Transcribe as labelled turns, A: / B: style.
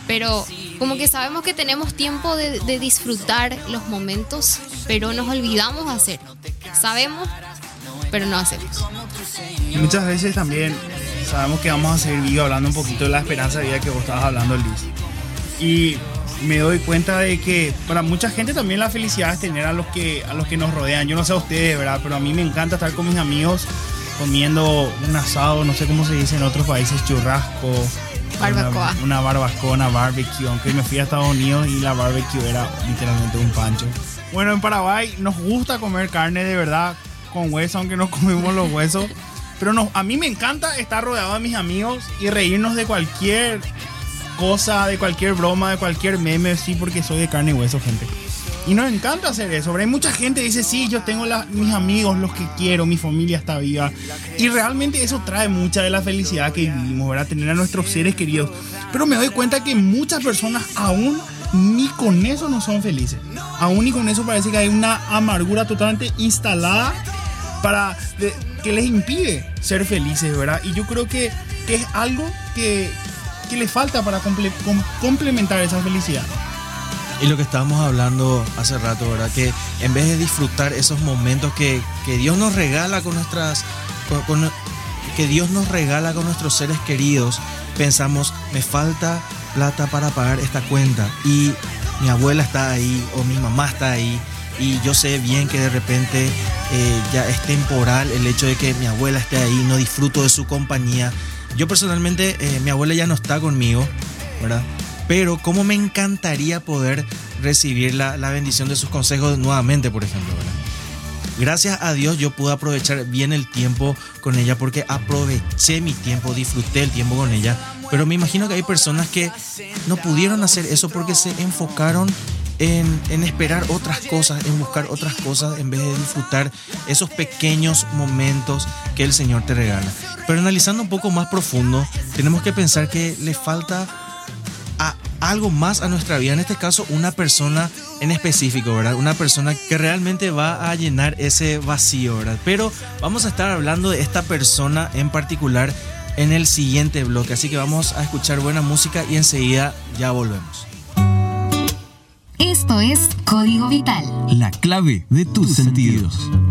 A: pero como que sabemos que tenemos tiempo de disfrutar los momentos, pero nos olvidamos de hacer. Sabemos, pero no hacemos.
B: Y muchas veces también sabemos que vamos a seguir vivo hablando un poquito de la esperanza de vida que vos estabas hablando, Liz. Y me doy cuenta de que para mucha gente también la felicidad es tener a los que nos rodean. Yo no sé a ustedes, ¿verdad? Pero a mí me encanta estar con mis amigos comiendo un asado, no sé cómo se dice en otros países, churrasco,
A: Barbacoa.
B: Una barbacoa, una barbecue. Aunque me fui a Estados Unidos y la barbecue era literalmente un pancho. Bueno, en Paraguay nos gusta comer carne de verdad con hueso, aunque no comemos los huesos. Pero a mí me encanta estar rodeado de mis amigos y reírnos de cualquier cosa, de cualquier broma, de cualquier meme, sí, porque soy de carne y hueso, gente. Y nos encanta hacer eso, pero hay mucha gente que dice, sí, yo tengo mis amigos, los que quiero, mi familia está viva. Y realmente eso trae mucha de la felicidad que vivimos, ¿verdad? Tener a nuestros seres queridos. Pero me doy cuenta que muchas personas aún ni con eso no son felices. Aún ni con eso parece que hay una amargura totalmente instalada que les impide ser felices, ¿verdad? Y yo creo que es algo que les falta para complementar esa felicidad.
C: Y lo que estábamos hablando hace rato, ¿verdad? Que en vez de disfrutar esos momentos que Dios nos regala que Dios nos regala con nuestros seres queridos, pensamos, me falta plata para pagar esta cuenta y mi abuela está ahí o mi mamá está ahí. Y yo sé bien que de repente ya es temporal el hecho de que mi abuela esté ahí, no disfruto de su compañía. Yo personalmente, mi abuela ya no está conmigo, ¿verdad? Pero cómo me encantaría poder recibir la bendición de sus consejos nuevamente, por ejemplo, ¿verdad? Gracias a Dios yo pude aprovechar bien el tiempo con ella porque aproveché mi tiempo, disfruté el tiempo con ella. Pero me imagino que hay personas que no pudieron hacer eso porque se enfocaron en esperar otras cosas, en buscar otras cosas en vez de disfrutar esos pequeños momentos que el Señor te regala. Pero analizando un poco más profundo, tenemos que pensar que le falta algo más a nuestra vida, en este caso una persona en específico, ¿verdad? Una persona que realmente va a llenar ese vacío, ¿verdad? Pero vamos a estar hablando de esta persona en particular en el siguiente bloque, así que vamos a escuchar buena música y enseguida ya volvemos.
D: Esto es Código Vital.
E: La clave de tus sentidos.